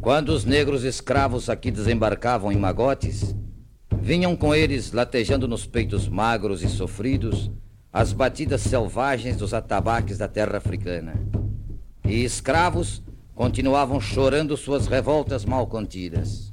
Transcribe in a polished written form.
Quando os negros escravos aqui desembarcavam em magotes, vinham com eles latejando nos peitos magros e sofridos as batidas selvagens dos atabaques da terra africana. E escravos continuavam chorando suas revoltas mal contidas.